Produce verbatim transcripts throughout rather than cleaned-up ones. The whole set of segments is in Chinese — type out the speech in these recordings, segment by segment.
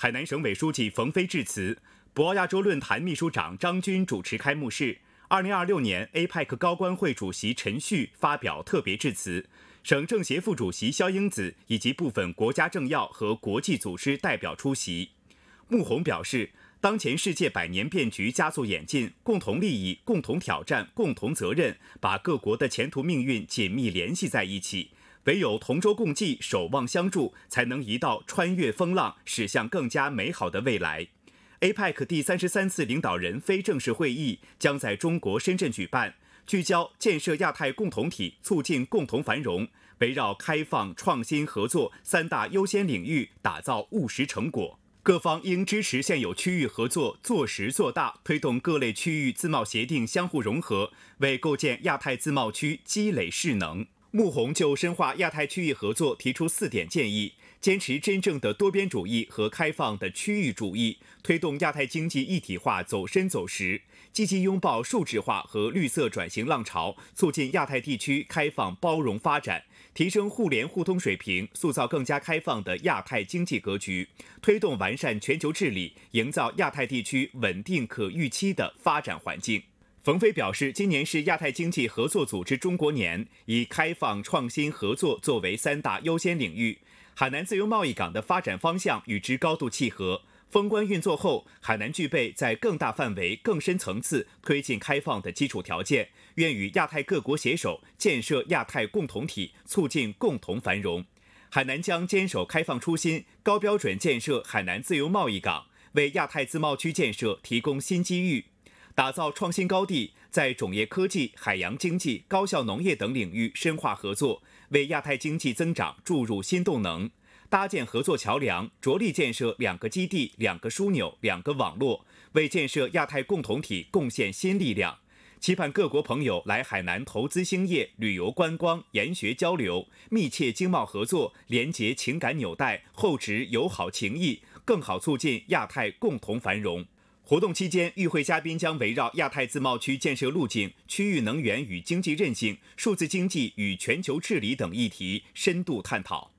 海南省委书记冯飞致辞，博鳌亚洲论坛秘书长张军主持开幕式。二零二六年 A P E C 高官会主席陈旭发表特别致辞，省政协副主席肖英子以及部分国家政要和国际组织代表出席。穆宏表示，当前世界百年变局加速演进，共同利益、共同挑战、共同责任，把各国的前途命运紧密联系在一起。唯有同舟共济、守望相助，才能一道穿越风浪，驶向更加美好的未来。A P E C 第三十三次领导人非正式会议将在中国深圳举办，聚焦建设亚太共同体，促进共同繁荣，围绕开放、创新、合作三大优先领域打造务实成果。各方应支持现有区域合作做实做大，推动各类区域自贸协定相互融合，为构建亚太自贸区积累势能。穆宏就深化亚太区域合作提出四点建议，坚持真正的多边主义和开放的区域主义，推动亚太经济一体化走深走实，积极拥抱数字化和绿色转型浪潮，促进亚太地区开放包容发展，提升互联互通水平，塑造更加开放的亚太经济格局，推动完善全球治理，营造亚太地区稳定可预期的发展环境。冯飞表示，今年是亚太经济合作组织中国年，以开放、创新、合作作为三大优先领域。海南自由贸易港的发展方向与之高度契合。封关运作后，海南具备在更大范围、更深层次推进开放的基础条件，愿与亚太各国携手建设亚太共同体，促进共同繁荣。海南将坚守开放初心，高标准建设海南自由贸易港，为亚太自贸区建设提供新机遇。打造创新高地，在种业科技、海洋经济、高效农业等领域深化合作，为亚太经济增长注入新动能；搭建合作桥梁，着力建设两个基地、两个枢纽、两个网络，为建设亚太共同体贡献新力量。期盼各国朋友来海南投资兴业、旅游观光、研学交流，密切经贸合作，连结情感纽带，厚植友好情谊，更好促进亚太共同繁荣。活动期间，与会嘉宾将围绕亚太自贸区建设路径、区域能源与经济韧性、数字经济与全球治理等议题深度探讨。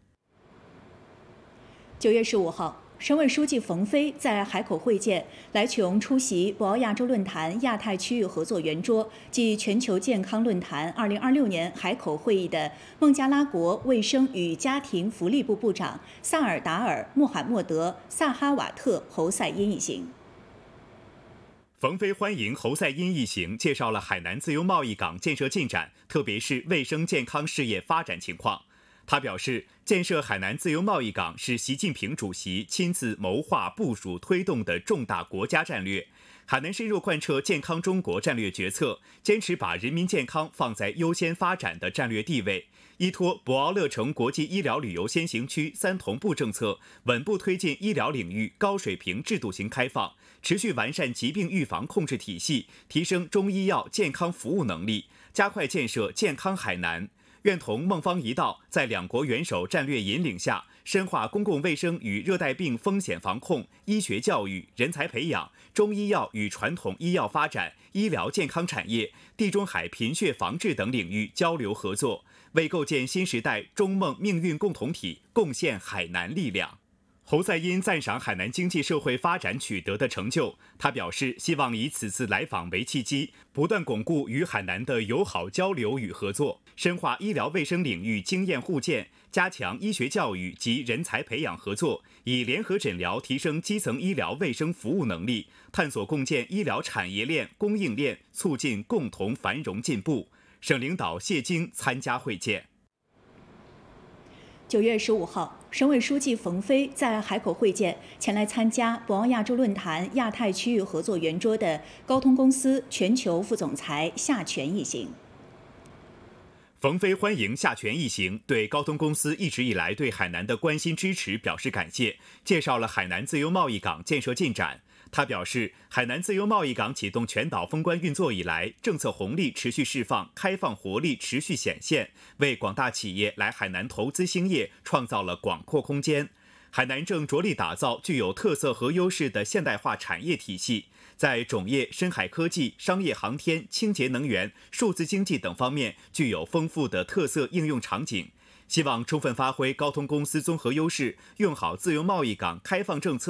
九月十五号，省委书记冯飞在海口会见来琼出席博鳌亚洲论坛亚太区域合作圆桌暨全球健康论坛二零二六年海口会议的孟加拉国卫生与家庭福利部部长萨尔达尔·穆罕默德·萨哈瓦特·侯赛因一行。 冯飞欢迎侯赛因一行，介绍了海南自由贸易港建设进展，特别是卫生健康事业发展情况。他表示，建设海南自由贸易港是习近平主席亲自谋划部署推动的重大国家战略。海南深入贯彻健康中国战略决策，坚持把人民健康放在优先发展的战略地位，依托博鳌乐城国际医疗旅游先行区三同步政策，稳步推进医疗领域高水平制度型开放，持续完善疾病预防控制体系，提升中医药健康服务能力，加快建设健康海南。愿同孟方一道，在两国元首战略引领下，深化公共卫生与热带病风险防控、医学教育、人才培养、中医药与传统医药发展、医疗健康产业、地中海贫血防治等领域交流合作，为构建新时代中孟命运共同体贡献海南力量。侯赛因赞赏海南经济社会发展取得的成就，他表示希望以此次来访为契机，不断巩固与海南的友好交流与合作，深化医疗卫生领域经验互鉴，加强医学教育及人才培养合作，以联合诊疗提升基层医疗卫生服务能力，探索共建医疗产业链、供应链，促进共同繁荣进步。省领导谢京参加会见。 九月十五号，省委书记冯飞在海口会见前来参加博鳌亚洲论坛亚太区域合作圆桌的高通公司全球副总裁夏全一行。 冯飞欢迎夏全一行，对高通公司一直以来对海南的关心支持表示感谢，介绍了海南自由贸易港建设进展。他表示，海南自由贸易港启动全岛封关运作以来，政策红利持续释放，开放活力持续显现，为广大企业来海南投资兴业创造了广阔空间。海南正着力打造具有特色和优势的现代化产业体系，在种业、深海科技、商业航天、清洁能源、数字经济等方面具有丰富的特色应用场景。希望充分发挥高通公司综合优势，用好自由贸易港开放政策